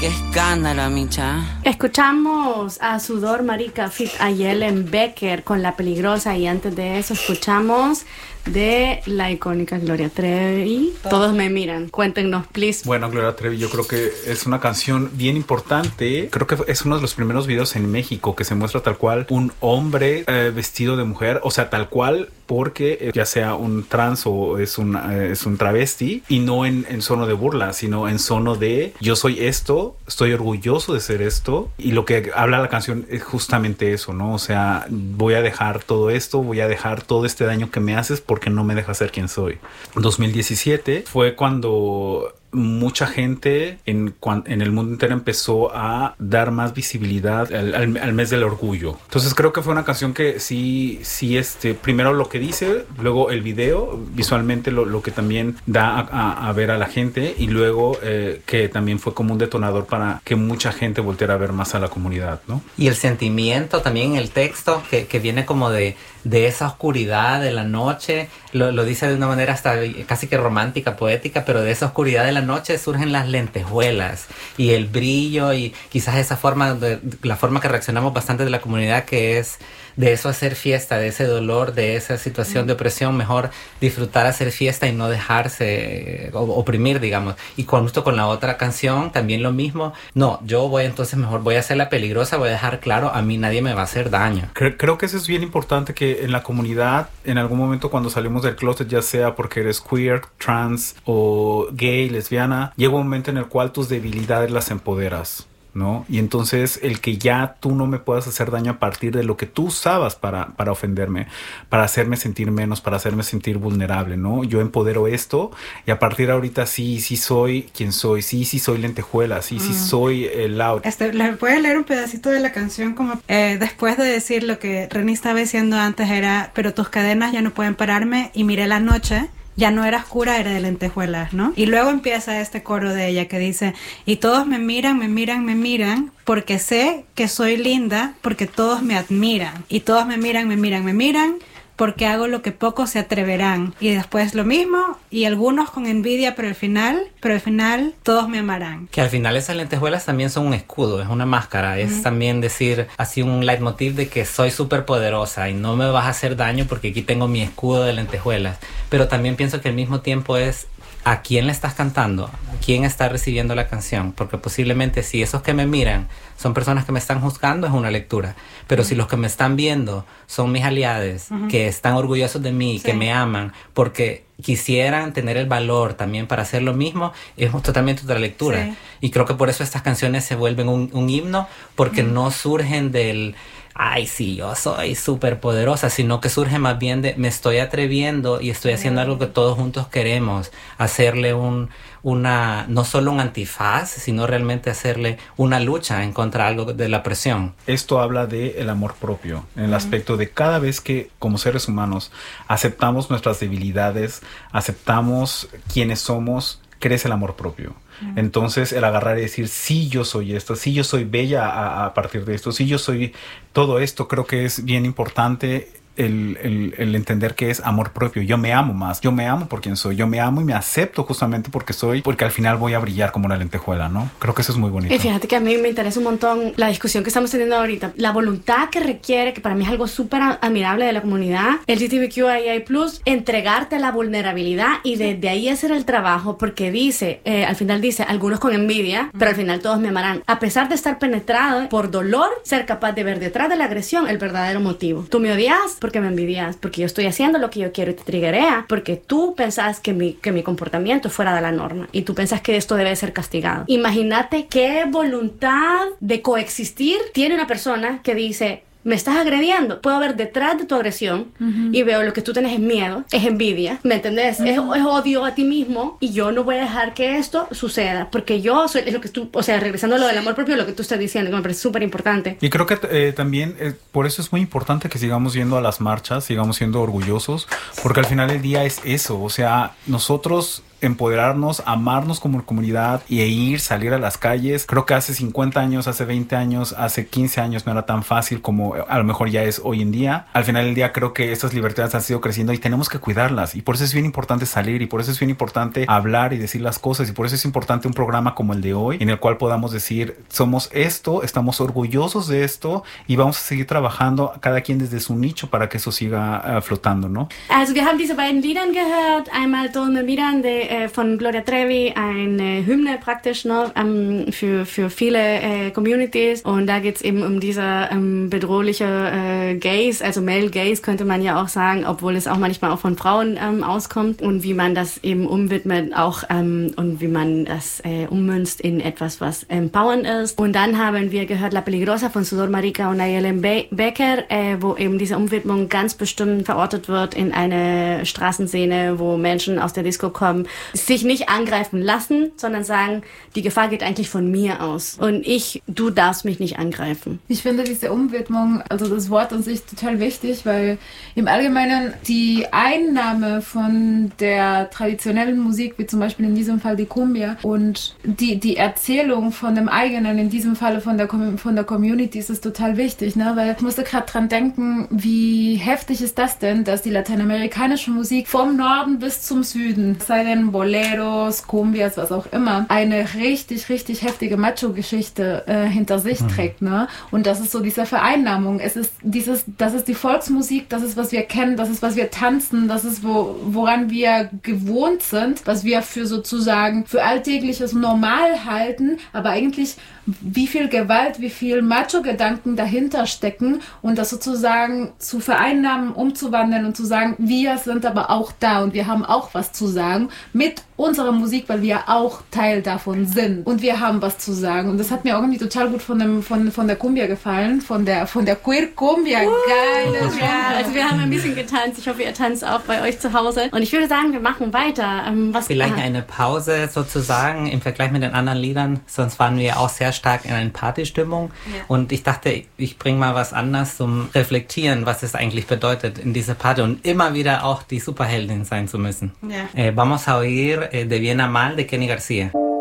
Qué escándalo, Micha. Escuchamos a Sudor Marica Fit Ayelen Becker con La Peligrosa, y antes de eso escuchamos de la icónica Gloria Trevi, Todos me miran. Cuéntenos, please. Bueno, Gloria Trevi, yo creo que es una canción bien importante. Creo que es uno de los primeros videos en México que se muestra tal cual un hombre vestido de mujer, o sea, tal cual, porque ya sea un trans o es un travesti, y no en sono de burla, sino en sono de yo soy esto, estoy orgulloso de ser esto, y lo que habla la canción es justamente eso, ¿no? O sea, voy a dejar todo esto, voy a dejar todo este daño que me haces porque no me dejas ser quien soy. 2017 fue cuando mucha gente en el mundo entero empezó a dar más visibilidad al mes del orgullo. Entonces creo que fue una canción que sí, primero lo que dice, luego el video, visualmente lo que también da a ver a la gente, y luego que también fue como un detonador para que mucha gente volteara a ver más a la comunidad, ¿no? Y el sentimiento también en el texto que viene como de esa oscuridad de la noche, lo dice de una manera hasta casi que romántica, poética, pero de esa oscuridad de la noche surgen las lentejuelas y el brillo, y quizás esa forma, la forma que reaccionamos bastante de la comunidad, que es de eso hacer fiesta, de ese dolor, de esa situación de opresión, mejor disfrutar hacer fiesta y no dejarse oprimir, digamos. Y justo con la otra canción también lo mismo. No, yo voy a hacer La Peligrosa, voy a dejar claro, a mí nadie me va a hacer daño. Creo que eso es bien importante, que en la comunidad, en algún momento cuando salimos del closet, ya sea porque eres queer, trans o gay, lesbiana, llega un momento en el cual tus debilidades las empoderas, ¿no? Y entonces el que ya tú no me puedas hacer daño a partir de lo que tú usabas para ofenderme, para hacerme sentir menos, para hacerme sentir vulnerable, ¿no? Yo empodero esto, y a partir de ahorita sí soy quien soy, sí soy lentejuela, sí soy loud. ¿Le puedes leer un pedacito de la canción? Como después de decir lo que Reni estaba diciendo antes, era: pero tus cadenas ya no pueden pararme, y miré la noche, ya no era oscura, era de lentejuelas, ¿no? Y luego empieza este coro de ella que dice: y todos me miran, porque sé que soy linda, porque todos me admiran. Y todos me miran, porque hago lo que pocos se atreverán. Y después lo mismo, y algunos con envidia, pero al final todos me amarán. Que al final esas lentejuelas también son un escudo, es una máscara, es también decir así un leitmotiv de que soy súper poderosa y no me vas a hacer daño porque aquí tengo mi escudo de lentejuelas. Pero también pienso que al mismo tiempo es a quién le estás cantando, a quién está recibiendo la canción, porque posiblemente si esos que me miran son personas que me están juzgando, es una lectura, pero si los que me están viendo son mis aliados, que están orgullosos de mí, que me aman, porque quisieran tener el valor también para hacer lo mismo, es totalmente otra lectura. Sí. Y creo que por eso estas canciones se vuelven un himno, porque no surgen del ay, sí, yo soy súper poderosa, sino que surge más bien de me estoy atreviendo y estoy haciendo algo que todos juntos queremos, hacerle no solo un antifaz, sino realmente hacerle una lucha en contra de algo de la presión. Esto habla de el amor propio, en el aspecto de cada vez que como seres humanos aceptamos nuestras debilidades, aceptamos quiénes somos, crece el amor propio. Entonces el agarrar y decir sí, yo soy esto, sí, yo soy bella a partir de esto, sí, yo soy todo esto, creo que es bien importante el entender que es amor propio. Yo me amo más, yo me amo por quien soy, yo me amo y me acepto justamente porque soy, porque al final voy a brillar como una lentejuela, ¿no? Creo que eso es muy bonito. Y fíjate que a mí me interesa un montón la discusión que estamos teniendo ahorita, la voluntad que requiere, que para mí es algo súper admirable de la comunidad LGBTQIA+, entregarte la vulnerabilidad y desde ahí hacer el trabajo, porque dice, al final dice, algunos con envidia, pero al final todos me amarán. A pesar de estar penetrado por dolor, ser capaz de ver detrás de la agresión el verdadero motivo. Tú me odias porque me envidias, porque yo estoy haciendo lo que yo quiero y te triguea, porque tú pensás que mi comportamiento es fuera de la norma y tú pensás que esto debe ser castigado. Imagínate qué voluntad de coexistir tiene una persona que dice: me estás agrediendo, puedo ver detrás de tu agresión y veo lo que tú tienes es miedo, es envidia, ¿me entendés? Es odio a ti mismo, y yo no voy a dejar que esto suceda, porque yo soy, es lo que tú, o sea, regresando a lo del amor propio, lo que tú estás diciendo, que me parece súper importante. Y creo que también por eso es muy importante que sigamos yendo a las marchas, sigamos siendo orgullosos, porque al final del día es eso, o sea, nosotros empoderarnos, amarnos como comunidad y salir a las calles. Creo que hace 50 años, hace 20 años, hace 15 años no era tan fácil como a lo mejor ya es hoy en día. Al final del día creo que estas libertades han sido creciendo y tenemos que cuidarlas, y por eso es bien importante salir, y por eso es bien importante hablar y decir las cosas, y por eso es importante un programa como el de hoy, en el cual podamos decir, somos esto, estamos orgullosos de esto y vamos a seguir trabajando cada quien desde su nicho para que eso siga flotando, ¿no? Also wir haben diese beiden Liedern gehört, einmal Donde Miran von Gloria Trevi, eine Hymne praktisch, ne, für viele Communities, und da geht's eben um diese bedrohliche Gaze, also Male Gaze könnte man ja auch sagen, obwohl es auch manchmal auch von Frauen auskommt, und wie man das eben umwidmet auch und wie man das ummünzt in etwas, was empowernd ist. Und dann haben wir gehört La Peligrosa von Sudor Marica und Nayeli Becker, wo eben diese Umwidmung ganz bestimmt verortet wird in eine Straßenszene, wo Menschen aus der Disco kommen, sich nicht angreifen lassen, sondern sagen, die Gefahr geht eigentlich von mir aus und du darfst mich nicht angreifen. Ich finde diese Umwidmung, also das Wort an sich total wichtig, weil im Allgemeinen die Einnahme von der traditionellen Musik, wie zum Beispiel in diesem Fall die Cumbia, und die Erzählung von dem eigenen, in diesem Falle von der Community, ist total wichtig, ne? Weil ich musste gerade dran denken, wie heftig ist das denn, dass die lateinamerikanische Musik vom Norden bis zum Süden, sei denn Boleros, Cumbias, was auch immer, eine richtig, richtig heftige Macho-Geschichte hinter sich trägt, ne? Und das ist so diese Vereinnahmung. Das ist die Volksmusik, das ist, was wir kennen, das ist, was wir tanzen, das ist, woran wir gewohnt sind, was wir für sozusagen für alltägliches Normal halten, aber eigentlich wie viel Gewalt, wie viel Macho-Gedanken dahinter stecken, und das sozusagen zu vereinnahmen, umzuwandeln und zu sagen, wir sind aber auch da und wir haben auch was zu sagen mit unserer Musik, weil wir auch Teil davon sind und wir haben was zu sagen. Und das hat mir irgendwie total gut von der Cumbia gefallen, von der Queer Cumbia. Geil. Ja, also wir haben ein bisschen getanzt. Ich hoffe, ihr tanzt auch bei euch zu Hause. Und ich würde sagen, wir machen weiter. Vielleicht eine Pause sozusagen im Vergleich mit den anderen Liedern, sonst waren wir auch sehr stark in einer Partystimmung. Ja. Und ich dachte, ich bringe mal was anderes zum Reflektieren, was es eigentlich bedeutet in dieser Party und immer wieder auch die Superheldin sein zu müssen. Ja. Vamos a oír De Bien a Mal de Kenny García.